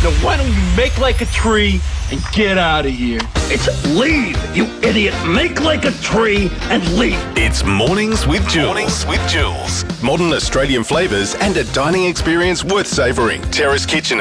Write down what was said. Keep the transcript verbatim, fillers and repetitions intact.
Now why don't you make like a tree and get out of here? It's leave, you idiot. Make like a tree and leave. It's Mornings with Jules. Mornings with Jules. Modern Australian flavours and a dining experience worth savouring. Terrace Kitchen